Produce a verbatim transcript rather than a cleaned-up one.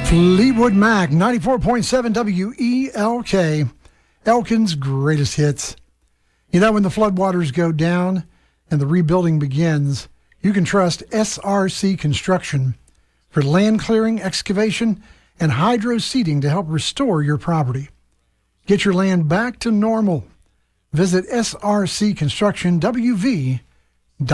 Fleetwood Mac, ninety-four point seven W E L K, Elkin's greatest hits. You know, when the floodwaters go down and the rebuilding begins, you can trust S R C Construction for land clearing, excavation, and hydro seeding to help restore your property. Get your land back to normal. Visit S R C Construction W V